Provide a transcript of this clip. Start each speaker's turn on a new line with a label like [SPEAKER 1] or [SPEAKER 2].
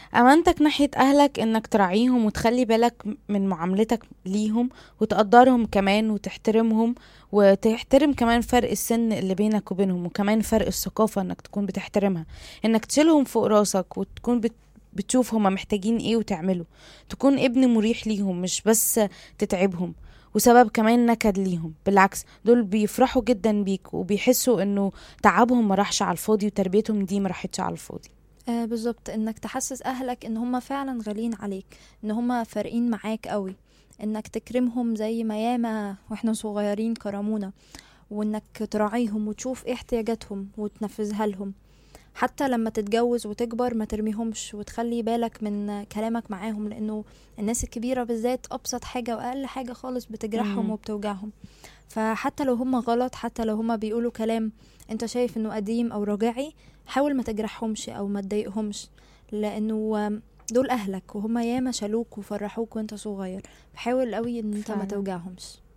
[SPEAKER 1] امانتك ناحية اهلك انك تراعيهم وتخلي بالك من معاملتك ليهم، وتقدرهم كمان وتحترمهم، وتحترم كمان فرق السن اللي بينك وبينهم، وكمان فرق الثقافة انك تكون بتحترمها. انك تشيلهم فوق راسك وتكون بتشوف هما محتاجين ايه وتعمله. تكون ابن مريح ليهم مش بس تتعبهم وسبب كمان نكد ليهم. بالعكس، دول بيفرحوا جدا بيك وبيحسوا انه تعبهم ما راحش على الفاضي وتربيتهم دي ما راحتش على الفاضي.
[SPEAKER 2] بالظبط، انك تحسس اهلك ان هم فعلا غاليين عليك، ان هم فارقين معاك قوي، انك تكرمهم زي ما ياما واحنا صغيرين كرمونا، وانك تراعيهم وتشوف ايه احتياجاتهم وتنفذها لهم. حتى لما تتجوز وتكبر ما ترميهمش، وتخلي بالك من كلامك معاهم، لانه الناس الكبيرة بالذات ابسط حاجة واقل حاجة خالص بتجرحهم
[SPEAKER 1] مم.
[SPEAKER 2] وبتوجعهم. فحتى لو هم غلط، حتى لو هم بيقولوا كلام انت شايف انه قديم او رجعي، حاول ما تجرحهمش او ما تضايقهمش، لانه دول اهلك وهم ياما شالوك وفرحوك وانت صغير. فحاول قوي ان انت ما
[SPEAKER 1] فعلا.
[SPEAKER 2] توجعهمش.